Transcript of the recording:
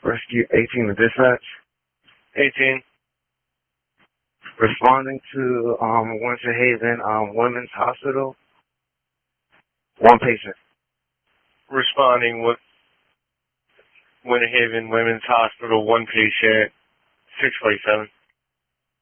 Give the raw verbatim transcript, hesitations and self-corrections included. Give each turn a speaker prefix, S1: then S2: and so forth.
S1: Rescue eighteen to dispatch.
S2: eighteen.
S1: Responding to um, Winter Haven um, Women's Hospital. One patient.
S2: Responding with Winter Haven Women's Hospital, one patient, six forty-seven.